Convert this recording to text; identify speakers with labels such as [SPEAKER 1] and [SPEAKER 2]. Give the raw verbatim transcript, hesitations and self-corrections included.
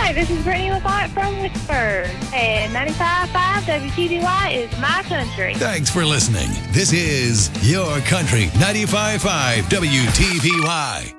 [SPEAKER 1] Hi, this is Brittany LaFont from Whisper, and ninety-five point five W T B Y is my country.
[SPEAKER 2] Thanks for listening. This is Your Country ninety-five point five W T B Y.